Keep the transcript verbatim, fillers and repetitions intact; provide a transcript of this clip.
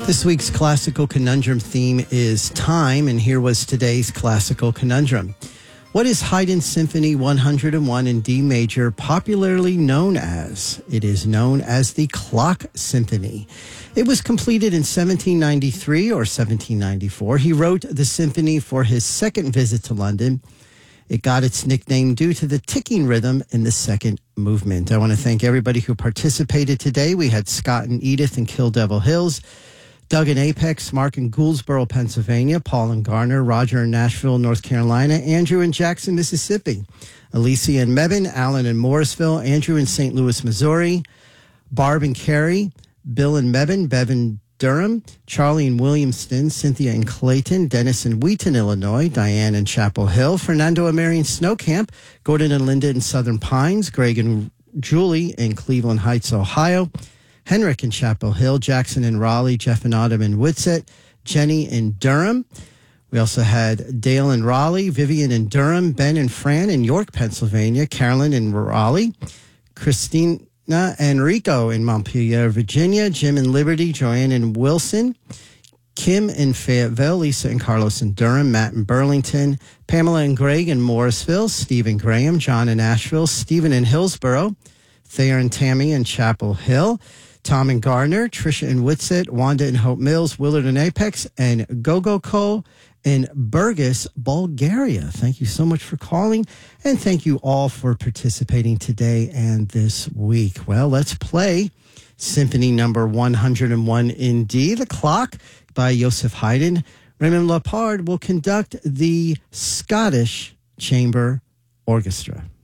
This week's classical conundrum theme is time, and here was today's classical conundrum. What is Haydn's Symphony one hundred one in D major popularly known as? It is known as the Clock Symphony. It was completed in seventeen ninety-three or seventeen ninety-four. He wrote the symphony for his second visit to London. It got its nickname due to the ticking rhythm in the second movement. I want to thank everybody who participated today. We had Scott and Edith in Kill Devil Hills, Doug in Apex, Mark in Gouldsboro, Pennsylvania, Paul in Garner, Roger in Nashville, North Carolina, Andrew in Jackson, Mississippi, Alicia in Mebane, Alan in Morrisville, Andrew in Saint Louis, Missouri, Barb in Cary, Bill in Mebane, Bev in Durham, Charlie in Williamston, Cynthia in Clayton, Dennis in Wheaton, Illinois, Diane in Chapel Hill, Fernando and Mary in Snow Camp, Gordon and Linda in Southern Pines, Greg and Julie in Cleveland Heights, Ohio, Henrik in Chapel Hill, Jackson in Raleigh, Jeff and Autumn in Whitsett, Jenny in Durham. We also had Dale in Raleigh, Vivian in Durham, Ben and Fran in York, Pennsylvania, Carolyn in Raleigh, Christina and Rico in Montpelier, Virginia, Jim in Liberty, Joanne in Wilson, Kim in Fayetteville, Lisa and Carlos in Durham, Matt in Burlington, Pamela and Greg in Morrisville, Steve and Graham, John in Asheville, Stephen in Hillsboro, Thayer and Tammy in Chapel Hill, Tom in Gardner, Tricia in Whitsett, Wanda in Hope Mills, Willard in Apex, and Gogo Co. in Burgas, Bulgaria. Thank you so much for calling, and thank you all for participating today and this week. Well, let's play Symphony number one hundred one in D, The Clock by Joseph Haydn. Raymond Lepard will conduct the Scottish Chamber Orchestra.